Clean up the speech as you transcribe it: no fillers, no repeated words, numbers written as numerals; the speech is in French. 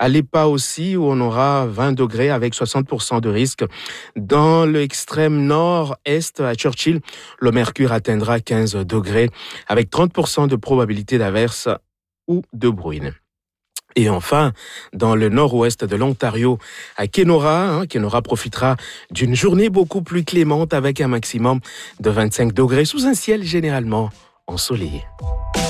À l'EPA aussi, où on aura 20 degrés avec 60% de risque. Dans l'extrême nord-est, à Churchill, le mercure atteindra 15 degrés avec 30% de probabilité d'averse ou de bruine. Et enfin, dans le nord-ouest de l'Ontario, à Kenora, Kenora profitera d'une journée beaucoup plus clémente avec un maximum de 25 degrés sous un ciel généralement ensoleillé.